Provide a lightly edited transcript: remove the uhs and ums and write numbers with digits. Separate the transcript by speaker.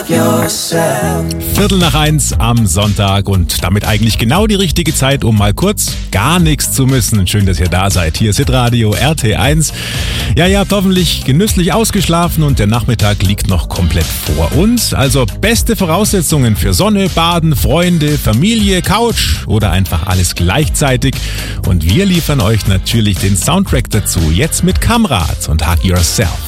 Speaker 1: yourself.
Speaker 2: 1:15 am Sonntag und damit eigentlich genau die richtige Zeit, um mal kurz gar nichts zu müssen. Schön, dass ihr da seid. Hier ist Hitradio RT1. Ja, ihr habt hoffentlich genüsslich ausgeschlafen und der Nachmittag liegt noch komplett vor uns. Also beste Voraussetzungen für Sonne, Baden, Freunde, Familie, Couch oder einfach alles gleichzeitig. Und wir liefern euch natürlich den Soundtrack dazu. Jetzt mit Kamrat und Hug Yourself.